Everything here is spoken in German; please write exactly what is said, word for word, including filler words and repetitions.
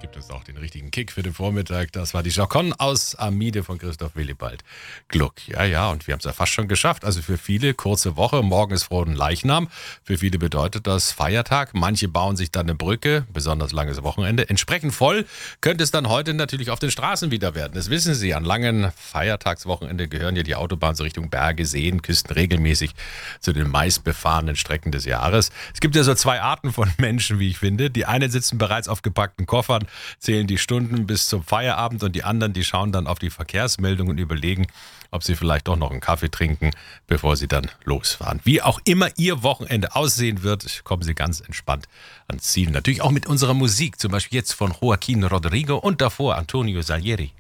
gibt es auch den richtigen Kick für den Vormittag. Das war die Jacon aus Amide von Christoph Willibald Gluck. Ja, ja, und wir haben es ja fast schon geschafft. Also für viele kurze Woche, morgen ist Frohen Leichnam. Für viele bedeutet das Feiertag. Manche bauen sich dann eine Brücke, besonders langes Wochenende. Entsprechend voll könnte es dann heute natürlich auf den Straßen wieder werden. Das wissen Sie, an langen Feiertagswochenende gehören ja die Autobahnen so Richtung Berge, Seen, Küsten regelmäßig zu den meistbefahrenen Strecken des Jahres. Es gibt ja so zwei Arten von Menschen, wie ich finde. Die einen sitzen bereits auf gepackten Koffern, zählen die Stunden bis zum Feierabend und die anderen, die schauen dann auf die Verkehrsmeldung und überlegen, ob sie vielleicht doch noch einen Kaffee trinken, bevor sie dann losfahren. Wie auch immer Ihr Wochenende aussehen wird, kommen Sie ganz entspannt ans Ziel. Natürlich auch mit unserer Musik, zum Beispiel jetzt von Joaquin Rodrigo und davor Antonio Salieri.